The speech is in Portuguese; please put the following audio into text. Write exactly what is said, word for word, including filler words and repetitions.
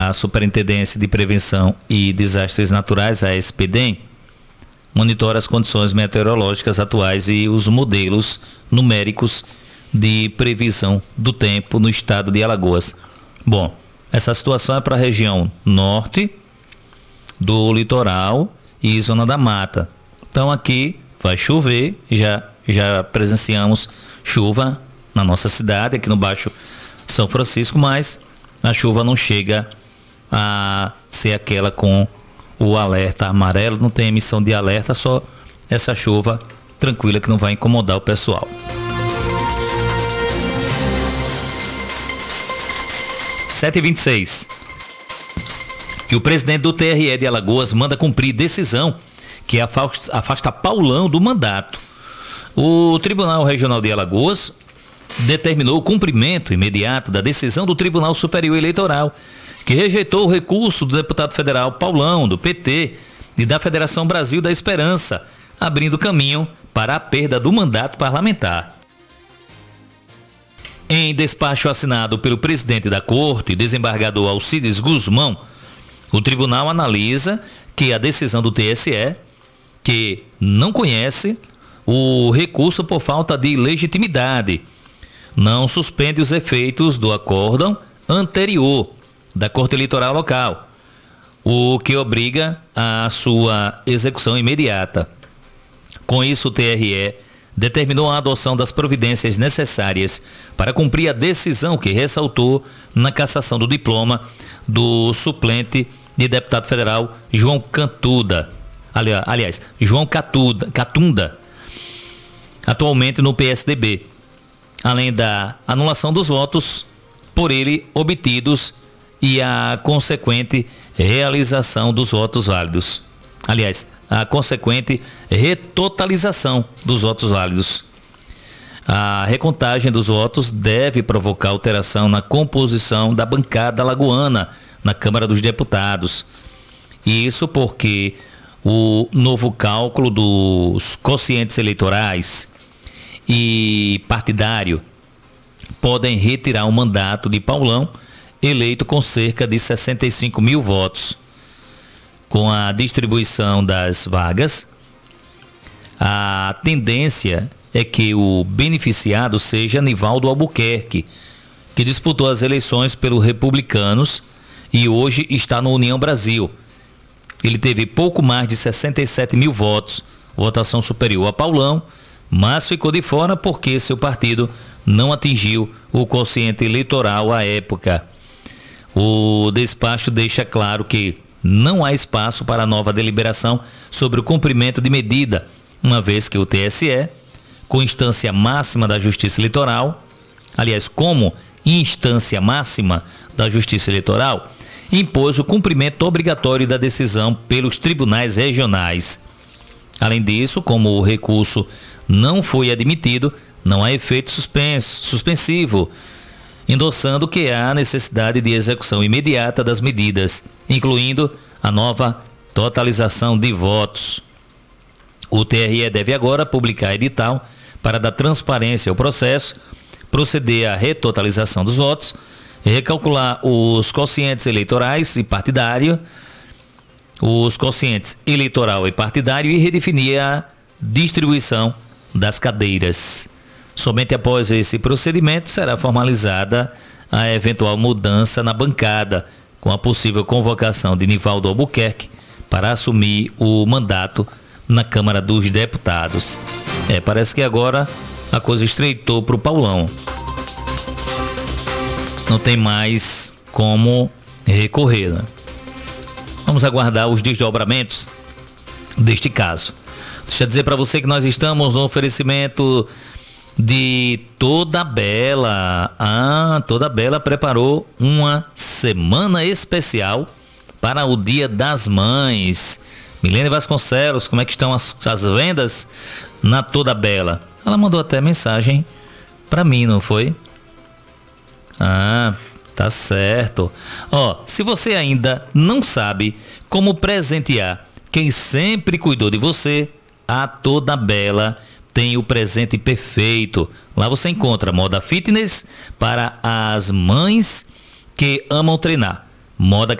A Superintendência de Prevenção e Desastres Naturais, a SPDEM, monitora as condições meteorológicas atuais e os modelos numéricos de previsão do tempo no estado de Alagoas. Bom, essa situação é para a região norte do litoral e zona da mata. Então aqui vai chover, já, já presenciamos chuva na nossa cidade, aqui no Baixo São Francisco, mas a chuva não chega a ser aquela com o alerta amarelo, não tem emissão de alerta, só essa chuva tranquila que não vai incomodar o pessoal. sete e vinte e seis. E o presidente do T R E de Alagoas manda cumprir decisão que afasta, afasta Paulão do mandato. O Tribunal Regional de Alagoas determinou o cumprimento imediato da decisão do Tribunal Superior Eleitoral, que rejeitou o recurso do deputado federal Paulão, do P T, e da Federação Brasil da Esperança, abrindo caminho para a perda do mandato parlamentar. Em despacho assinado pelo presidente da Corte, desembargador Alcides Guzmão, o tribunal analisa que a decisão do T S E, que não conhece o recurso por falta de legitimidade, não suspende os efeitos do acórdão anterior da Corte Eleitoral local, o que obriga a sua execução imediata. Com isso, o T R E determinou a adoção das providências necessárias para cumprir a decisão que ressaltou na cassação do diploma do suplente de deputado federal João Cantuda, ali, aliás, João Catuda, Catunda, atualmente no P S D B, além da anulação dos votos por ele obtidos e a consequente realização dos votos válidos. Aliás, a consequente retotalização dos votos válidos. A recontagem dos votos deve provocar alteração na composição da bancada alagoana na Câmara dos Deputados. Isso porque o novo cálculo dos quocientes eleitorais e partidário podem retirar o mandato de Paulão, eleito com cerca de sessenta e cinco mil votos. Com a distribuição das vagas, a tendência é que o beneficiado seja Nivaldo Albuquerque, que disputou as eleições pelos Republicanos e hoje está no União Brasil. Ele teve pouco mais de sessenta e sete mil votos, votação superior a Paulão, mas ficou de fora porque seu partido não atingiu o quociente eleitoral à época. O despacho deixa claro que não há espaço para nova deliberação sobre o cumprimento de medida, uma vez que o T S E, com instância máxima da Justiça Eleitoral, aliás, como instância máxima da Justiça Eleitoral, impôs o cumprimento obrigatório da decisão pelos tribunais regionais. Além disso, como o recurso não foi admitido, não há efeito suspenso, suspensivo, endossando que há necessidade de execução imediata das medidas, incluindo a nova totalização de votos. O T R E deve agora publicar edital para dar transparência ao processo, proceder à retotalização dos votos, recalcular os quocientes eleitorais e partidário, os quocientes eleitoral e partidário e redefinir a distribuição das cadeiras. Somente após esse procedimento será formalizada a eventual mudança na bancada, com a possível convocação de Nivaldo Albuquerque para assumir o mandato na Câmara dos Deputados. É, parece que agora a coisa estreitou para o Paulão. Não tem mais como recorrer, né? Vamos aguardar os desdobramentos deste caso. Deixa eu dizer para você que nós estamos no oferecimento de Toda Bela. Ah, Toda Bela preparou uma semana especial para o Dia das Mães. Milene Vasconcelos, como é que estão as, as vendas na Toda Bela? Ela mandou até mensagem para mim, não foi? Ah, tá certo. Ó, se você ainda não sabe como presentear quem sempre cuidou de você, a Toda Bela tem o presente perfeito. Lá você encontra moda fitness para as mães que amam treinar, moda